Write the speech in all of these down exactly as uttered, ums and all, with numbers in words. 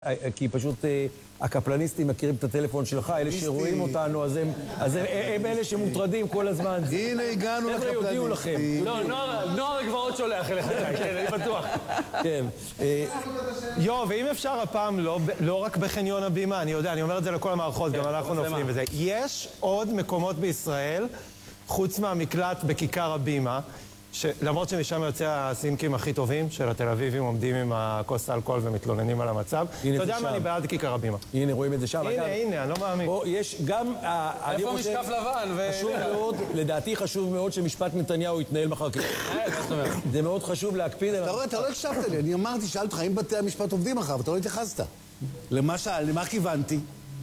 כי פשוט הקפלניסטים מכירים את הטלפון שלך, אלה שרואים אותנו, אז הם אלה שמוטרדים כל הזמן. הנה הגענו לקפלניסטים. חבר'ה, יודיעו לכם. לא, נוער הגבעות שולח אליך, כן, אני בטוח. כן. יו, ואם אפשר הפעם לא רק בחניון הבימה, אני יודע, אני אומר את זה לכל המערכות, גם אנחנו נופלים בזה. יש עוד מקומות בישראל, חוץ מהמקלט בכיכר הבימה, למרות שמשם יוצא הסינקים הכי טובים של התל אביבים, עומדים עם הכוס האלכוהול ומתלוננים על המצב. אתה יודע מה, אני בעד כיכר הבימה. הנה, רואים את זה שם. הנה, הנה, אני לא מאמין. יש גם... איפה משקף לבן? חשוב מאוד, לדעתי חשוב מאוד שמשפט נתניהו יתנהל מחר ככה. זה מאוד חשוב להקפיד. אתה רואה, אתה לא הקשבת לי. אני אמרתי, שאלת אותך, אם בתי המשפט עובדים מחר, ואתה לא התייחסת. למה שאל, למה כיוונתי?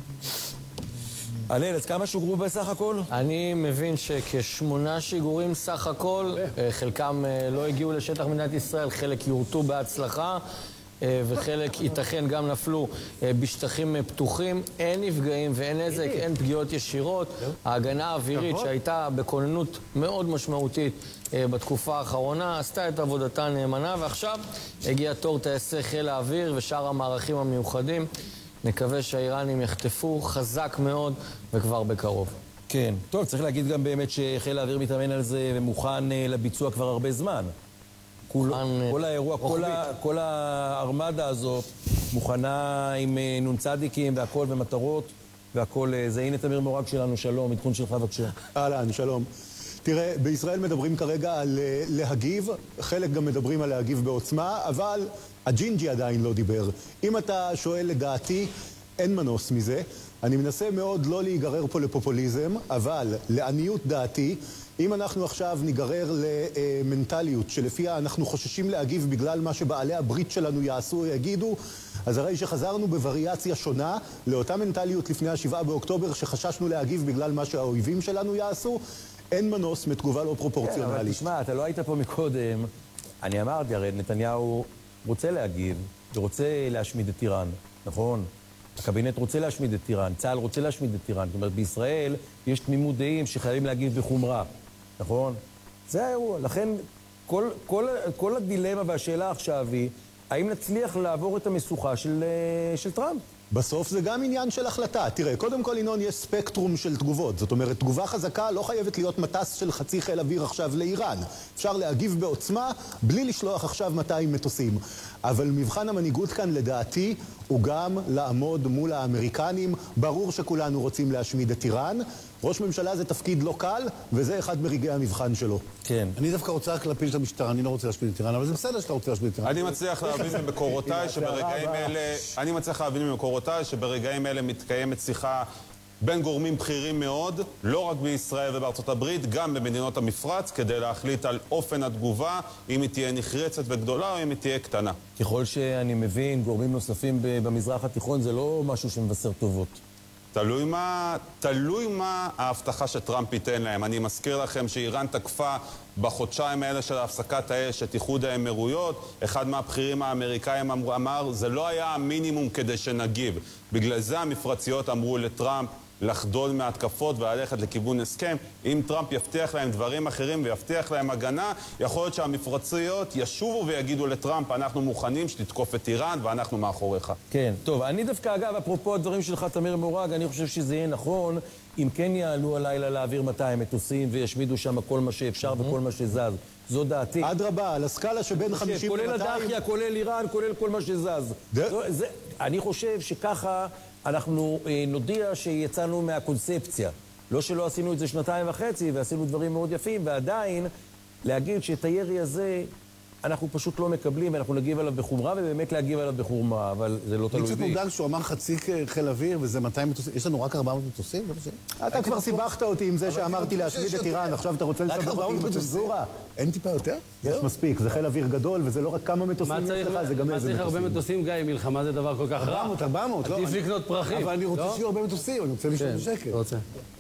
הלל, אז כמה שוגרו בסך הכל? אני מבין שכשמונה שיגורים סך הכל, חלקם לא הגיעו לשטח מדינת ישראל, חלק יורטו בהצלחה, וחלק ייתכן גם נפלו בשטחים פתוחים. אין נפגעים ואין נזק, אין פגיעות ישירות. ההגנה האווירית שהייתה בכוננות מאוד משמעותית בתקופה האחרונה, עשתה את עבודתה נאמנה, ועכשיו הגיע תור טייסי חיל האוויר ושאר המערכים המיוחדים. נקווה שהאיראנים יחטפו חזק מאוד וכבר בקרוב. כן. טוב, צריך להגיד גם באמת שחיל האוויר מתאמן על זה ומוכן לביצוע כבר הרבה זמן. כל האירוע, כל הארמדה הזו מוכנה עם נון צדיקים והכל ומטרות והכל זה. הנה תמיר מורג שלנו, שלום, עדכון שלך בבקשה. אהלן, שלום. תראה, בישראל מדברים כרגע על להגיב, חלק גם מדברים על להגיב בעוצמה, אבל הג'ינג'י עדיין לא דיבר. אם אתה שואל לדעתי, אין מנוס מזה. אני מנסה מאוד לא להיגרר פה לפופוליזם, אבל לעניות דעתי, אם אנחנו עכשיו ניגרר למנטליות שלפיה אנחנו חוששים להגיב בגלל מה שבעלי הברית שלנו יעשו או יגידו, אז הרי שחזרנו בווריאציה שונה לאותה מנטליות לפני השבעה באוקטובר שחששנו להגיב בגלל מה שהאויבים שלנו יעשו, אין מנוס מתגובה לא פרופורציונלית. כן, אבל תשמע, אתה לא היית פה מקודם. אני אמרתי, הרי נתניהו רוצה להגיב ורוצה להשמיד את איראן, נכון? הקבינט רוצה להשמיד את איראן, צה"ל רוצה להשמיד את איראן. זאת אומרת, בישראל יש תמימות דעים שחייבים להגיב בחומרה, נכון? זה האירוע. לכן, כל, כל, כל הדילמה והשאלה עכשיו היא, האם נצליח לעבור את המשוכה של, של טראמפ? בסוף זה גם עניין של החלטה. תראה, קודם כל, ינון, יש ספקטרום של תגובות. זאת אומרת, תגובה חזקה לא חייבת להיות מטס של חצי חיל אוויר עכשיו לאיראן. אפשר להגיב בעוצמה בלי לשלוח עכשיו מאתיים מטוסים. אבל מבחן המנהיגות כאן, לדעתי, הוא גם לעמוד מול האמריקנים. ברור שכולנו רוצים להשמיד את איראן. ראש ממשלה זה תפקיד לא קל, וזה אחד מרגעי המבחן שלו. כן. אני דווקא רוצה רק להפיל את המשטרה, אני לא רוצה להשמיד את איראן, אבל זה בסדר שאתה רוצה להשמיד את איראן. אני מצליח להבין ממקורותיי שברגעים אלה, אני מצליח להבין ממקורותיי שברגעים אלה מתקיימת שיחה בין גורמים בכירים מאוד, לא רק בישראל ובארצות הברית, גם במדינות המפרץ, כדי להחליט על אופן התגובה, אם היא תהיה נחרצת וגדולה או אם היא תהיה קטנה. ככל שאני מבין, גורמים נוספים במזרח התיכון זה לא משהו שמבשר טובות. תלוי מה, תלוי מה ההבטחה שטראמפ ייתן להם. אני מזכיר לכם שאיראן תקפה בחודשיים האלה של הפסקת האש את איחוד האמירויות. אחד מהבכירים האמריקאים אמר, זה לא היה המינימום כדי שנגיב. בגלל זה המפרציות אמרו לטראמפ לחדול מהתקפות וללכת לכיוון הסכם. אם טראמפ יבטיח להם דברים אחרים ויבטיח להם הגנה, יכול להיות שהמפרציות ישובו ויגידו לטראמפ, אנחנו מוכנים שתתקוף את איראן ואנחנו מאחוריך. כן, טוב, אני דווקא אגב, אפרופו הדברים שלך, תמיר מורג, אני חושב שזה יהיה נכון אם כן יעלו הלילה להעביר מאתיים מטוסים וישמידו שם כל מה שאפשר וכל מה שזז. זו דעתי. עד רבה, על הסקאלה שבין חמישים כולל הדחיה, כולל איראן, כולל כל מה שזז. אני חושב שככה אנחנו נודיע שיצאנו מהקונספציה. לא שלא עשינו את זה שנתיים וחצי ועשינו דברים מאוד יפים, ועדיין להגיד שאת הירי הזה אנחנו פשוט לא מקבלים ואנחנו נגיב עליו בחומרה, ובאמת להגיב עליו בחומרה, אבל זה לא תלוי בי. אני קצת מודאג שהוא אמר חצי חיל אוויר וזה מאתיים מטוסים. יש לנו רק ארבע מאות מטוסים? אתה כבר סיבכת אותי עם זה שאמרתי להשמיד את איראן, עכשיו אתה רוצה לסבך אותי עם הצנזורה? אין טיפה יותר? יש מספיק, זה חיל אוויר גדול וזה לא רק כמה מטוסים יש לך, זה גם מה צריך הרבה מטוסים, גיא? מלחמה זה דבר כל כך רע. ארבע מאות, ארבע מאות, לא. עדיף לקנות פרחים. אבל אני רוצה שיהיו הרבה מטוסים, אני רוצה לשאול בשקט. רוצה.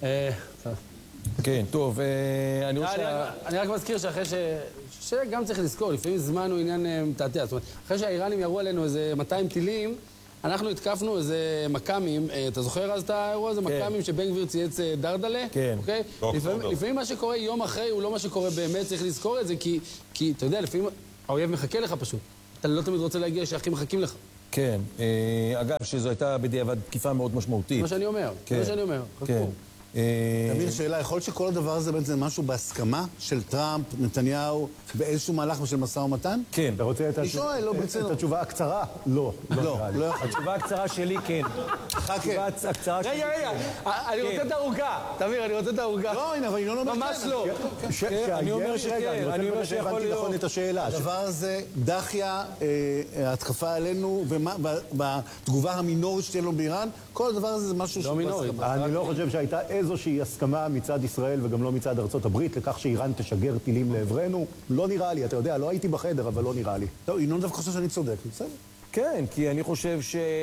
כן, טוב, אני רוצה... אני רק מזכיר שאחרי ש... שגם צריך לזכור, לפעמים זמן הוא עניין מתעתע. זאת אומרת, אחרי שהאיראנים ירו עלינו איזה מאתיים טילים, אנחנו התקפנו איזה מקמים, אתה זוכר אז את האירוע הזה? מקמים שבן גביר צייץ דרדלה? כן. לפעמים מה שקורה יום אחרי הוא לא מה שקורה באמת, צריך לזכור את זה, כי אתה יודע, לפעמים האויב מחכה לך פשוט. אתה לא תמיד רוצה להגיע שהאחים מחכים לך. כן. אה, אגב, שזו הייתה בדיעבד תקיפה מאוד משמעותית. מה שאני אומר, כן. מה שאני אומר. כן. אה, תמיר, שאלה, יכול להיות שכל הדבר הזה בעצם משהו בהסכמה של טראמפ, נתניהו, באיזשהו מהלך של משא ומתן? כן. אתה רוצה את אני התש- שואל, לא ברצינות. את התשובה הקצרה? לא. לא, נראה לי. לא יכול. התשובה הקצרה שלי, כן. חכה. התשובה הקצרה שלי, רגע, רגע, אני רוצה את העוגה. תמיר, אני רוצה את העוגה. לא, הנה, אבל ינון אומר ממש כן. לא. ש- אני אומר שהירי- שכן, רגע, אני רוצה אני אומר לוודא שיכול שהבנתי להיות. נכון את השאלה. הדבר הזה, דחיה, אה, ההתקפה עלינו, והתגובה המינורית שתהיה לנו באיראן, כל הדבר הזה זה משהו לא מינורית. אני לא חושב שהייתה איזושהי הסכמה מצד ישראל וגם לא מצד ארצות הברית לכך שאיראן תשגר טילים לעברנו. לא נראה לי, אתה יודע, לא הייתי בחדר, אבל לא נראה לי. טוב, ינון דווקא חושב שאני צודק, בסדר. כן, כי אני חושב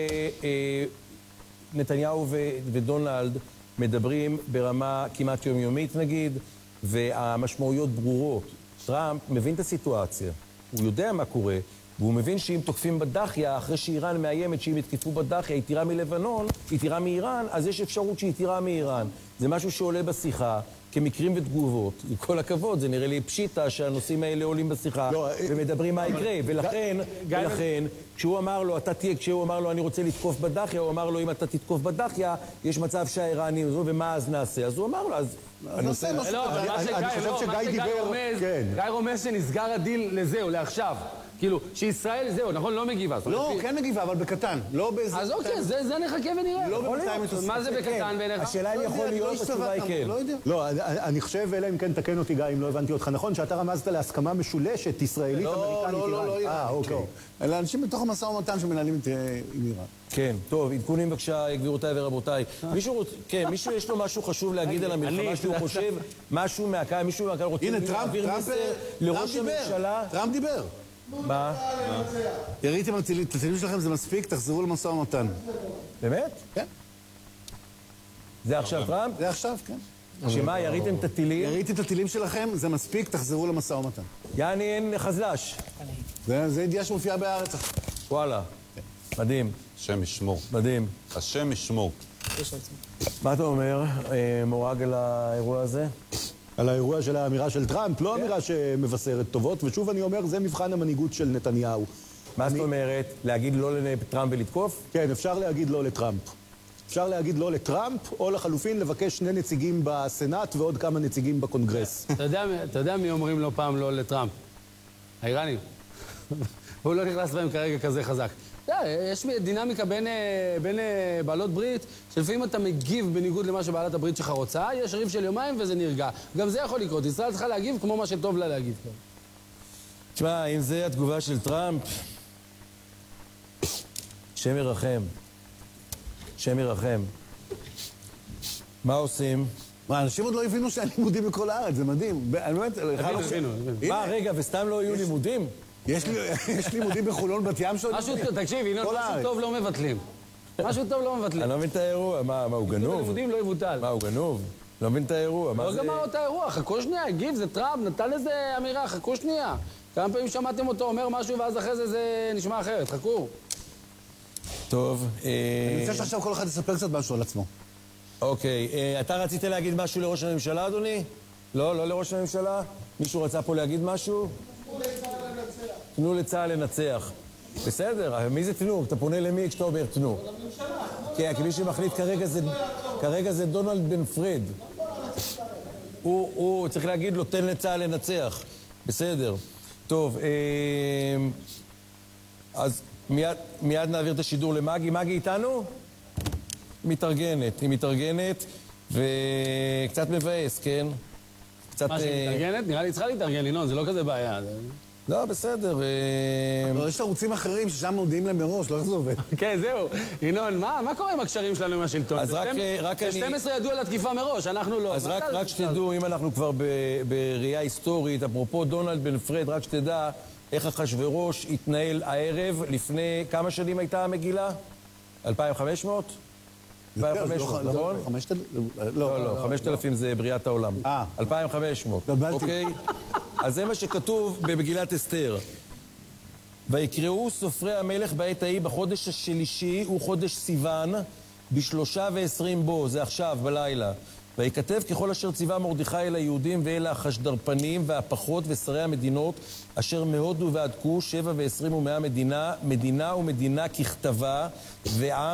שנתניהו ודונלד מדברים ברמה כמעט יומיומית נגיד, והמשמעויות ברורות. טראמפ מבין את הסיטואציה, הוא יודע מה קורה, והוא מבין שאם תוקפים בדחיה, אחרי שאיראן מאיימת שאם יתקפו בדחיה, היא תירה מלבנון, היא תירה מאיראן, אז יש אפשרות שהיא תירה מאיראן. זה משהו שעולה בשיחה, כמקרים ותגובות. עם כל הכבוד, זה נראה לי פשיטה שהנושאים האלה עולים בשיחה, לא, ומדברים מה יקרה. ולכן, ולכן, כשהוא אמר לו, אתה תהיה, כשהוא אמר לו, אני רוצה לתקוף בדחיה, הוא אמר לו, אם אתה תתקוף בדחיה, יש מצב שהאיראנים, ומה אז נעשה? אז הוא אמר לו, אז... הנושא משהו לא, אבל מה אני- שגיא אני חושב לא, שגיא מה שגיא דיבר- רומז, כן. גיא רומז שנסגר הדיל לזהו, לעכשיו. כאילו, שישראל, זהו, נכון? לא מגיבה. זאת אומרת, לא, כן מגיבה, אבל בקטן. לא באיזה... אז אוקיי, זה זה נחכה ונראה. לא יכול בינתיים להיות. את מה זה הספק, בקטן בעיניך? השאלה אם יכול להיות, התשובה היא כן. לא יודע. לא, אני- אני חושב, אלא אם כן תקן אותי גיא, אם לא הבנתי אותך נכון, שאתה רמזת להסכמה משולשת, ישראלית, לא, אמריקנית, לא, לא, לא, איראנית. אה, איראן. אוקיי. אלא אנשים בתוך המשא ומתן שמנהלים את, אה, עם איראן. כן, טוב, עדכונים בבקשה, גבירותיי ורבותיי. מישהו רוצ... כן, מישהו יש לו משהו חשוב להגיד על המלחמה אני- שהוא חושב, משהו מהקהל, מישהו מהקהל רוצה הנה, טראמפ, להעביר טראמפ, מסר טראמפ לראש דיבר. הממשלה? טראמפ דיבר. מה? יריתם את הטילים שלכם, זה מספיק, תחזרו למשא ומתן. באמת? כן. זה עכשיו טראמפ? זה עכשיו, כן. שמה, יריתם את הטילים? יריתי את הטילים שלכם, זה מספיק, תחזרו למשא ומתן. יעני אין חזל"ש. זה זה ידיעה שמופיעה בהארץ. וואלה. מדהים, השם ישמור. מדהים. השם ישמור. מה אתה אומר, אה, מורג, על האירוע הזה? על האירוע של האמירה של טראמפ, לא אמירה שמבשרת טובות, ושוב אני אומר, זה מבחן המנהיגות של נתניהו. מה זאת אומרת? להגיד לא לטראמפ ולתקוף? כן, אפשר להגיד לא לטראמפ. אפשר להגיד לא לטראמפ, או לחלופין לבקש שני נציגים בסנאט ועוד כמה נציגים בקונגרס. אתה יודע, אתה יודע מי אומרים לו פעם לא לטראמפ? האיראנים. הוא לא נכנס בהם כרגע כזה חזק. אתה יודע, יש דינמיקה בין, אה, בין אה, בעלות ברית, שלפעמים אתה מגיב בניגוד למה שבעלת הברית שלך רוצה, יש ריב של יומיים וזה נרגע. גם זה יכול לקרות. ישראל צריכה להגיב כמו מה שטוב לה להגיב. תשמע, אם זה התגובה של טראמפ, שם ירחם. שם ירחם. מה עושים? מה, אנשים עוד לא הבינו שאין לימודים בכל הארץ, זה מדהים. ב- אני באמת, הבינו, הבינו, הבינו. מה, רגע, וסתם לא יהיו לימודים? יש לי- יש לימודים בחולון בת ים שעוד... משהו טוב, תקשיב, ינון, כל משהו הארץ. טוב לא מבטלים. משהו טוב לא מבטלים. אני לא מבין את האירוע. מה, מה, הוא גנוב? לימודים לא יבוטל. מה, הוא גנוב? לא מבין את האירוע. מה לא זה? גמר אותה אירוע, חכו שנייה, הגיב, זה טראמפ, נתן לזה אמירה, חכו שנייה. כמה פעמים שמעתם אותו אומר משהו ואז אחרי זה זה נשמע אחרת, חכו. טוב, אני אה, רוצה שעכשיו כל אחד יספר קצת משהו על עצמו. אוקיי. אה, אתה רצית להגיד משהו לראש הממשלה, אדוני? לא, לא לראש הממשלה? מישהו רצה פה להגיד משהו? תנו לצה"ל לנצח. בסדר, אבל מי זה תנו? אתה פונה למי כשאתה אומר תנו? לממשלה. כן, כי מי שמחליט כרגע זה, כרגע זה דונלד בן פרד. הוא, הוא צריך להגיד לו, תן לצה"ל לנצח. בסדר. טוב, אה, אז מיד, מיד נעביר את השידור למגי. מגי איתנו? מתארגנת, היא מתארגנת, וקצת מבאס, כן? קצת... מה, שהיא אה, מתארגנת? נראה לי צריכה להתארגן, ינון, זה לא כזה בעיה. זה- לא, בסדר. אה, לא, יש ערוצים אחרים ששם מודיעים להם מראש, לא איך זה עובד. כן, זהו. ינון, מה מה קורה עם הקשרים שלנו עם השלטון? אז רק, ב-שתים- רק אני- ב-שתים עשרה ידעו על התקיפה מראש, אנחנו לא. אז מה רק, אתה- רק שתדעו, אם אנחנו כבר ב- בראייה היסטורית, אפרופו דונלד בן פרד, רק שתדע איך אחשוורוש התנהל הערב לפני כמה שנים הייתה המגילה? אלפיים וחמש מאות? אלפיים וחמש מאות, לא, נכון? חמשת אלפים? לא, לא, חמשת אלפים זה בריאת העולם. אה. אלפיים וחמש מאות, התבלבלתי. אוקיי? אז זה מה שכתוב במגילת אסתר. ויקראו סופרי המלך בעת ההיא בחודש השלישי, הוא חודש סיוון, בשלושה ועשרים בו, זה עכשיו, בלילה. ויכתב ככל אשר ציווה מרדכי אל היהודים ואל החשדרפנים והפחות ושרי המדינות אשר מהודו ועד כוש שבע ועשרים ומאה מדינה, מדינה ומדינה ככתבה ועם